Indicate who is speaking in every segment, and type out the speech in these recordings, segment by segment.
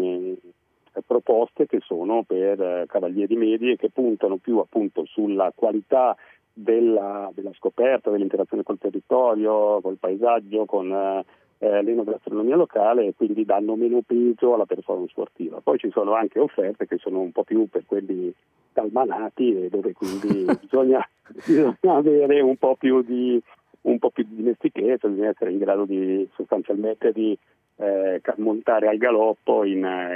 Speaker 1: tantissime proposte che sono per cavalieri medi e che puntano più appunto sulla qualità della scoperta, dell'interazione col territorio, col paesaggio, con l'enogastronomia locale, e quindi danno meno peso alla performance sportiva. Poi ci sono anche offerte che sono un po' più per quelli calmanati, e dove quindi bisogna avere un po' più di dimestichezza, bisogna essere in grado di sostanzialmente di montare al galoppo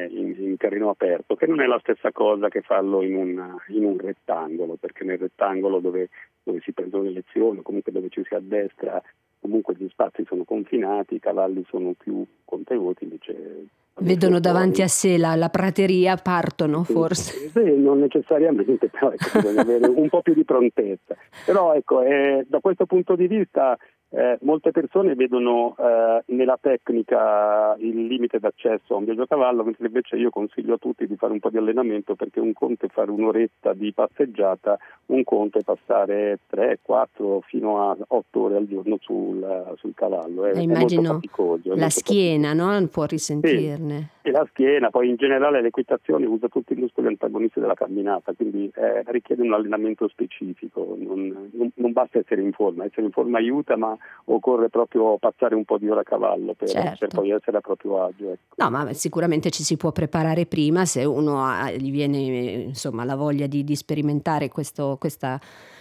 Speaker 1: in terreno aperto, che non è la stessa cosa che farlo in un rettangolo, perché nel rettangolo dove si prendono le lezioni, o comunque dove ci si addestra, comunque gli spazi sono confinati, i cavalli sono più contenuti, invece
Speaker 2: vedono davanti a sé la prateria, partono forse.
Speaker 1: Sì, non necessariamente, però bisogna avere un po' più di prontezza. Però da questo punto di vista molte persone vedono nella tecnica il limite d'accesso a un viaggio a cavallo, mentre invece io consiglio a tutti di fare un po' di allenamento, perché un conto è fare un'oretta di passeggiata, un conto è passare 3, 4 fino a 8 ore al giorno sul cavallo. È
Speaker 2: immagino
Speaker 1: molto faticoso.
Speaker 2: La schiena, no? Può risentirne.
Speaker 1: Sì. E la schiena, poi in generale l'equitazione usa tutti i muscoli antagonisti della camminata, quindi richiede un allenamento specifico, non basta essere in forma aiuta, ma occorre proprio passare un po' di ore a cavallo per poi essere a proprio agio. Ecco.
Speaker 2: No, ma sicuramente ci si può preparare prima, se uno gli viene insomma la voglia di sperimentare questa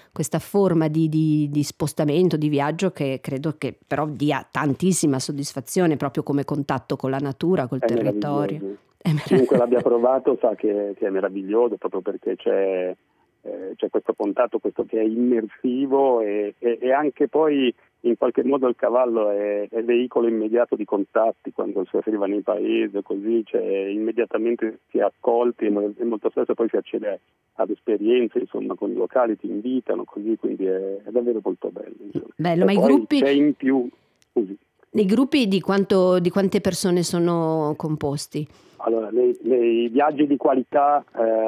Speaker 2: forma di spostamento, di viaggio, che credo che però dia tantissima soddisfazione, proprio come contatto con la natura, col territorio.
Speaker 1: Chiunque l'abbia provato sa che è meraviglioso, proprio perché c'è questo contatto, questo che è immersivo, e anche poi in qualche modo il cavallo è veicolo immediato di contatti. Quando si arriva nei paesi, così immediatamente si è accolti, e molto spesso poi si accede ad esperienze, insomma, con i locali ti invitano, così, quindi è davvero molto bello. Insomma.
Speaker 2: Bello, ma
Speaker 1: i gruppi c'è in più. Scusi.
Speaker 2: I gruppi di quante persone sono composti?
Speaker 1: Allora, nei viaggi di qualità,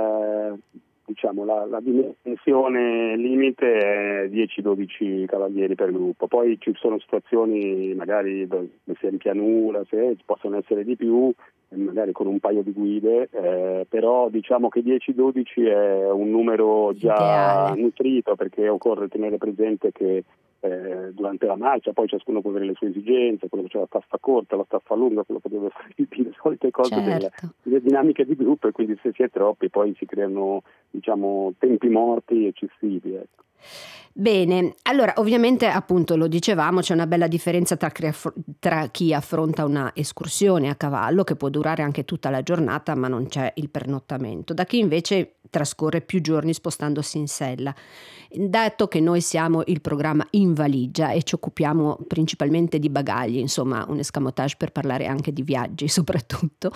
Speaker 1: diciamo la dimensione limite è 10-12 cavalieri per gruppo. Poi ci sono situazioni magari dove si è in pianura, se possono essere di più, magari con un paio di guide, però diciamo che 10-12 è un numero già
Speaker 2: ideale,
Speaker 1: nutrito, perché occorre tenere presente che durante la marcia poi ciascuno può avere le sue esigenze, quello che c'è la staffa corta, la staffa lunga, quello che deve fare le solite cose,
Speaker 2: certo,
Speaker 1: delle dinamiche di gruppo, e quindi se si è troppi poi si creano, diciamo, tempi morti eccessivi, ecco.
Speaker 2: Bene, allora ovviamente, appunto, lo dicevamo, c'è una bella differenza tra chi affronta una escursione a cavallo, che può durare anche tutta la giornata ma non c'è il pernottamento, da chi invece trascorre più giorni spostandosi in sella. Dato che noi siamo il programma In Valigia e ci occupiamo principalmente di bagagli, insomma un escamotage per parlare anche di viaggi soprattutto,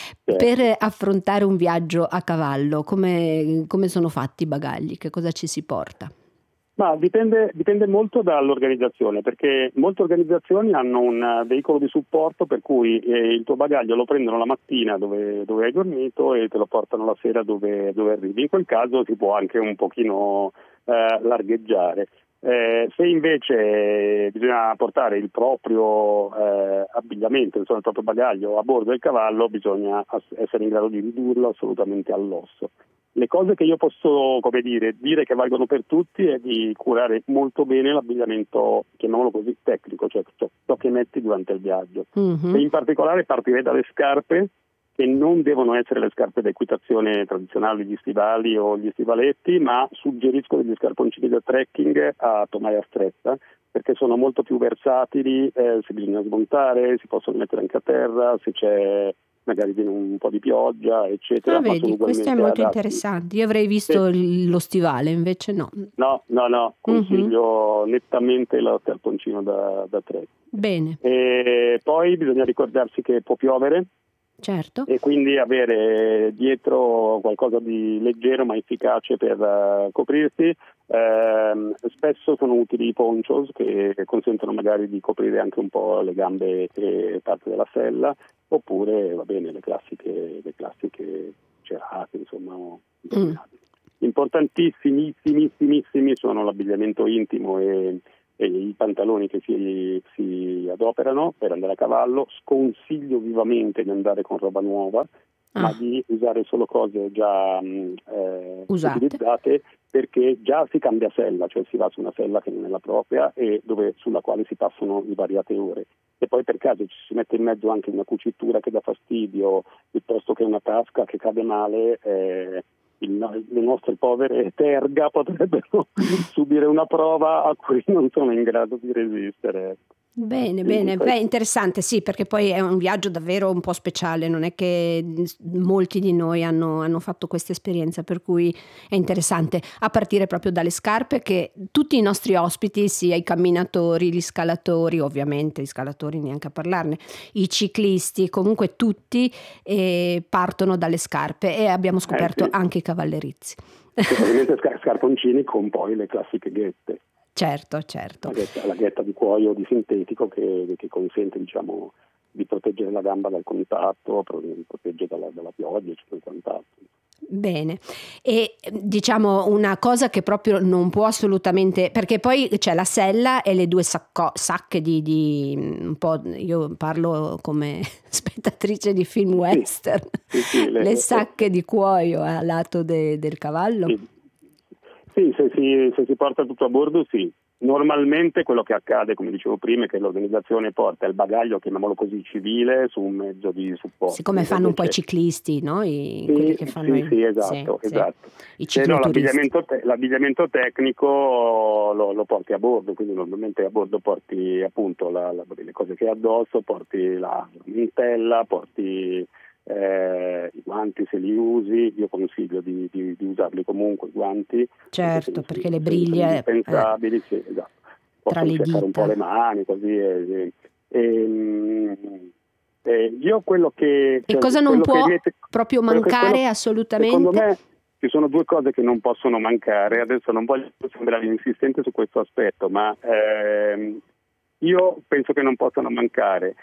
Speaker 2: per affrontare un viaggio a cavallo come sono fatti i bagagli? Che cosa ci si porta?
Speaker 1: Ma dipende molto dall'organizzazione, perché molte organizzazioni hanno un veicolo di supporto per cui il tuo bagaglio lo prendono la mattina dove hai dormito e te lo portano la sera dove arrivi. In quel caso si può anche un pochino largheggiare. Se invece bisogna portare il proprio abbigliamento, insomma il proprio bagaglio a bordo del cavallo, bisogna essere in grado di ridurlo assolutamente all'osso. Le cose che io posso, dire che valgono per tutti è di curare molto bene l'abbigliamento, chiamiamolo così, tecnico, cioè ciò che metti durante il viaggio. E in particolare partirei dalle scarpe, che non devono essere le scarpe da equitazione tradizionali, gli stivali o gli stivaletti, ma suggerisco degli scarponcini da trekking a tomaia stretta, perché sono molto più versatili, se bisogna smontare, si possono mettere anche a terra, se c'è magari viene un po' di pioggia, eccetera. Ma
Speaker 2: Vedi, questo è molto interessante. Io avrei visto lo stivale, invece no.
Speaker 1: No, consiglio nettamente lo scarponcino da trekking.
Speaker 2: Bene.
Speaker 1: E poi bisogna ricordarsi che può piovere.
Speaker 2: Certo.
Speaker 1: E quindi avere dietro qualcosa di leggero ma efficace per coprirsi. Spesso sono utili i ponchos, che consentono magari di coprire anche un po' le gambe e parte della sella, oppure va bene le classiche cerate, insomma. Importantissimissimi sono l'abbigliamento intimo e i pantaloni che si adoperano per andare a cavallo. Sconsiglio vivamente di andare con roba nuova, ma di usare solo cose già
Speaker 2: usate,
Speaker 1: utilizzate, perché già si cambia sella, cioè si va su una sella che non è la propria e sulla quale si passano svariate ore. E poi per caso ci si mette in mezzo anche una cucitura che dà fastidio, piuttosto che una tasca che cade male, le nostre povere terga potrebbero subire una prova a cui non sono in grado di resistere.
Speaker 2: Bene,
Speaker 1: Quindi
Speaker 2: bene, beh, interessante, sì, perché poi è un viaggio davvero un po' speciale, non è che molti di noi hanno fatto questa esperienza, per cui è interessante, a partire proprio dalle scarpe che tutti i nostri ospiti, sia i camminatori, gli scalatori, ovviamente gli scalatori neanche a parlarne, i ciclisti, comunque tutti partono dalle scarpe e abbiamo scoperto
Speaker 1: sì.
Speaker 2: anche i cavallerizzi.
Speaker 1: Ovviamente scarponcini con poi le classiche ghette.
Speaker 2: Certo.
Speaker 1: La ghetta di cuoio di sintetico che consente, diciamo, di proteggere la gamba dal contatto, protegge dalla pioggia e quant'altro.
Speaker 2: Bene, e diciamo una cosa che proprio non può assolutamente, perché poi c'è la sella e le due sacche di un po', io parlo come spettatrice di film western,
Speaker 1: Sì,
Speaker 2: le sacche di cuoio a lato del cavallo.
Speaker 1: Sì, se si porta tutto a bordo, sì. Normalmente quello che accade, come dicevo prima, è che l'organizzazione porta il bagaglio, chiamiamolo così, civile, su un mezzo di supporto.
Speaker 2: Siccome fanno un po' i ciclisti, no? Quelli che fanno
Speaker 1: esatto.
Speaker 2: I
Speaker 1: Se no,
Speaker 2: cicloturisti.
Speaker 1: l'abbigliamento tecnico lo porti a bordo, quindi normalmente a bordo porti appunto le cose che hai addosso, porti la mantella, porti i guanti se li usi. Io consiglio di usarli comunque i guanti,
Speaker 2: Certo, perché le
Speaker 1: sono
Speaker 2: briglie
Speaker 1: indispensabili, sì, esatto.
Speaker 2: tra
Speaker 1: Possono
Speaker 2: le
Speaker 1: seccare un po' le
Speaker 2: dita.
Speaker 1: mani, così. Io quello che
Speaker 2: E cosa non
Speaker 1: quello che
Speaker 2: può
Speaker 1: mette,
Speaker 2: proprio
Speaker 1: quello
Speaker 2: mancare
Speaker 1: secondo
Speaker 2: assolutamente?
Speaker 1: me ci sono due cose che non possono mancare. Adesso non voglio sembrare insistente su questo aspetto, ma io penso che non possano mancare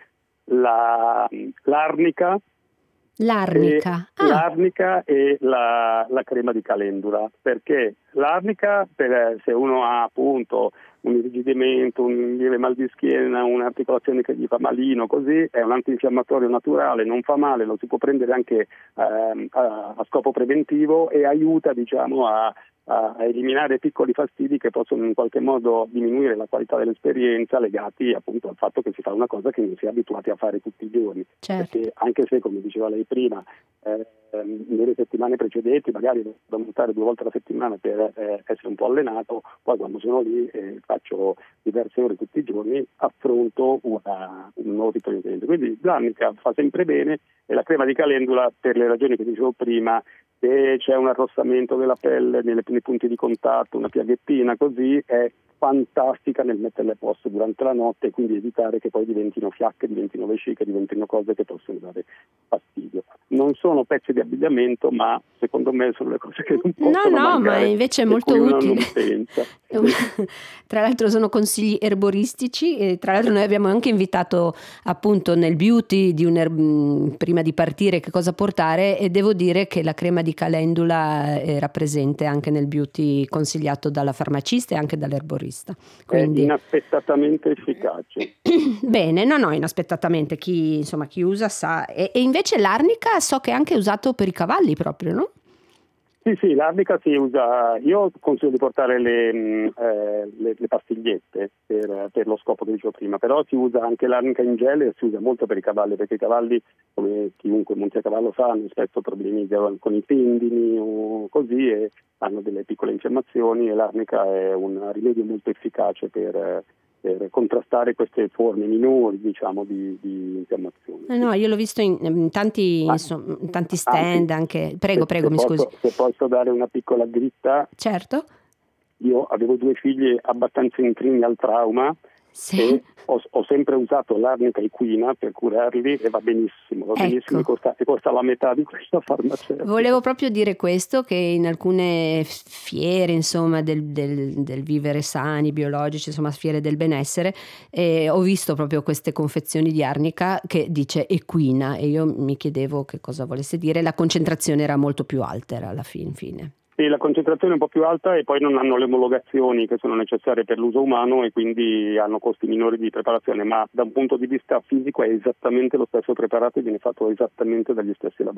Speaker 1: l'arnica.
Speaker 2: L'arnica.
Speaker 1: L'arnica e la crema di calendula, perché l'arnica, se uno ha appunto un irrigidimento, un lieve mal di schiena, un'articolazione che gli fa malino, così è un antinfiammatorio naturale, non fa male, lo si può prendere anche a scopo preventivo e aiuta, diciamo, a eliminare piccoli fastidi che possono in qualche modo diminuire la qualità dell'esperienza, legati appunto al fatto che si fa una cosa che non si è abituati a fare tutti i giorni.
Speaker 2: Certo.
Speaker 1: Perché anche se, come diceva lei prima, nelle settimane precedenti magari devo montare 2 volte alla settimana per essere un po' allenato, poi quando sono lì faccio diverse ore tutti i giorni, affronto un nuovo tipo di impegno. Quindi l'arnica fa sempre bene, e la crema di calendula, per le ragioni che dicevo prima, se c'è un arrossamento della pelle nei punti di contatto, una piaghettina così, è fantastica nel metterle a posto durante la notte, e quindi evitare che poi diventino fiacche, diventino vesciche, diventino cose che possono dare fastidio. Non sono pezzi di abbigliamento, ma secondo me sono le cose che non possono mancare,
Speaker 2: ma invece è
Speaker 1: e
Speaker 2: molto
Speaker 1: cui uno
Speaker 2: utile.
Speaker 1: non pensa.
Speaker 2: Tra l'altro sono consigli erboristici, e tra l'altro noi abbiamo anche invitato appunto nel beauty prima di partire che cosa portare, e devo dire che la crema di calendula era presente anche nel beauty consigliato dalla farmacista e anche dall'erborista. Quindi
Speaker 1: È inaspettatamente efficace.
Speaker 2: bene, no, inaspettatamente chi usa sa. E invece l'arnica so che è anche usato per i cavalli proprio, no?
Speaker 1: Sì, l'arnica si usa. Io consiglio di portare le pastigliette per lo scopo che dicevo prima, però si usa anche l'arnica in gel, e si usa molto per i cavalli, perché i cavalli, come chiunque monti a cavallo sa, hanno spesso problemi con i tendini o così, e hanno delle piccole infiammazioni, e l'arnica è un rimedio molto efficace per contrastare queste forme minori, diciamo, di infiammazione.
Speaker 2: No, io l'ho visto in tanti, in tanti stand anche. Prego, mi scusi.
Speaker 1: Se posso dare una piccola dritta.
Speaker 2: Certo.
Speaker 1: Io avevo 2 figli abbastanza inclini al trauma,
Speaker 2: Sì.
Speaker 1: e ho sempre usato l'arnica equina per curarli, e va benissimo,
Speaker 2: Ecco.
Speaker 1: e costa la metà di questa farmaceutica.
Speaker 2: Volevo proprio dire questo, che in alcune fiere, insomma, del vivere sani, biologici, insomma, fiere del benessere, ho visto proprio queste confezioni di arnica che dice equina, e io mi chiedevo che cosa volesse dire. La concentrazione era molto più alta, era alla fine.
Speaker 1: Sì, la concentrazione è un po' più alta, e poi non hanno le omologazioni che sono necessarie per l'uso umano, e quindi hanno costi minori di preparazione, ma da un punto di vista fisico è esattamente lo stesso preparato e viene fatto esattamente dagli stessi laboratori.